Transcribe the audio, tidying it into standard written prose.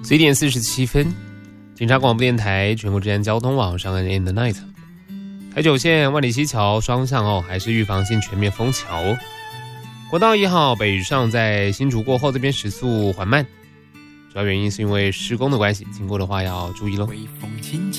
11点47分，警察广播电台全国治安交通网上岸 in the night。台九线万里溪桥双向还是预防性全面封桥。国道1号北上在新竹过后这边时速缓慢，主要原因是因为施工的关系，经过的话要注意咯。